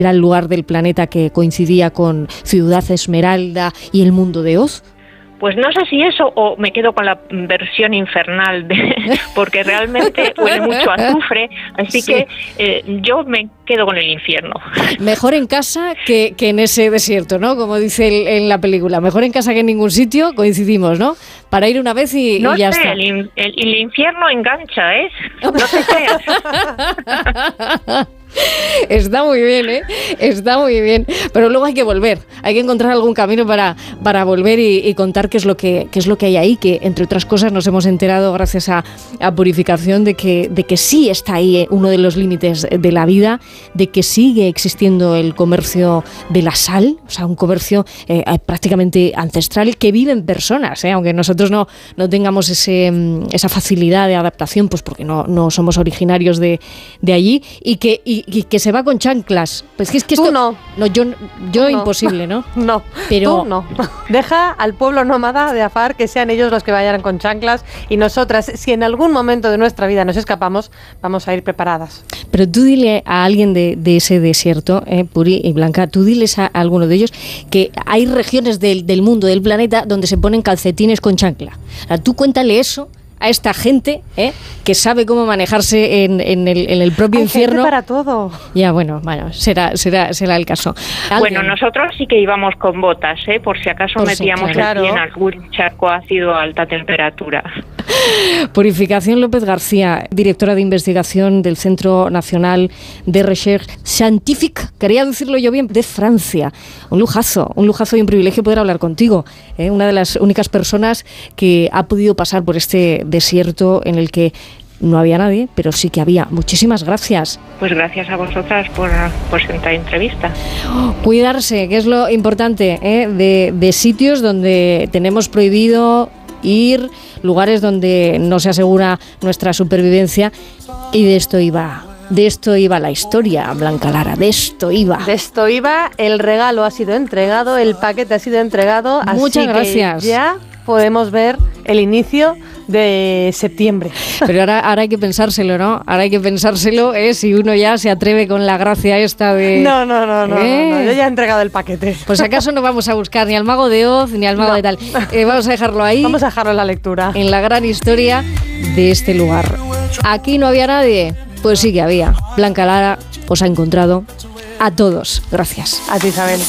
Era el lugar del planeta que coincidía con Ciudad Esmeralda y el mundo de Oz. Pues no sé si eso o me quedo con la versión infernal, porque realmente huele mucho a azufre, así sí. Que yo me quedo con el infierno. Mejor en casa que en ese desierto, ¿no? Como dice en la película. Mejor en casa que en ningún sitio, coincidimos, ¿no? Para ir una vez y ya está. El infierno engancha, ¿eh? No te creas. Está muy bien, ¿eh? Está muy bien. Pero luego hay que volver. Hay que encontrar algún camino para volver y contar qué es lo que hay ahí, que entre otras cosas nos hemos enterado gracias a Purificación de que sí está ahí uno de los límites de la vida, de que sigue existiendo el comercio de la sal, o sea, un comercio prácticamente ancestral que viven personas, aunque nosotros no tengamos esa facilidad de adaptación, pues porque no somos originarios de allí, y que se va con chanclas. Pues es que esto, tú no. No, yo no. Imposible, ¿no? No, pero tú no. Deja al pueblo nómada de Afar que sean ellos los que vayan con chanclas, y nosotras, si en algún momento de nuestra vida nos escapamos, vamos a ir preparadas. Pero tú dile a alguien de ese desierto, Puri y Blanca, tú diles a alguno de ellos que hay regiones del mundo, del planeta, donde se ponen calcetines con chancla. O sea, tú cuéntale eso a esta gente que sabe cómo manejarse en el propio infierno. Gente para todo. Ya, bueno, será el caso. Bueno, nosotros sí que íbamos con botas, por si acaso metíamos el pie en algún charco ácido a alta temperatura. Purificación López García, directora de investigación del Centro Nacional de Recherche Scientifique, quería decirlo yo bien, de Francia. Un lujazo y un privilegio poder hablar contigo. Una de las únicas personas que ha podido pasar por este desierto en el que no había nadie, pero sí que había. Muchísimas gracias. Pues gracias a vosotras por esta entrevista. Cuidarse, que es lo importante, de sitios donde tenemos prohibido ir, lugares donde no se asegura nuestra supervivencia, y de esto iba la historia, Blanca Lara, de esto iba. El regalo ha sido entregado, el paquete ha sido entregado. Muchas así gracias. Que ya podemos ver el inicio de septiembre. Pero ahora hay que pensárselo, ¿no? Ahora hay que pensárselo, si uno ya se atreve con la gracia esta de... No, yo ya he entregado el paquete. Pues acaso no vamos a buscar ni al mago de Oz ni al mago de tal. Vamos a dejarlo ahí. Vamos a dejarlo en la lectura. En la gran historia de este lugar. Aquí no había nadie. Pues sí que había. Blanca Lara os ha encontrado a todos. Gracias. A ti, Isabel.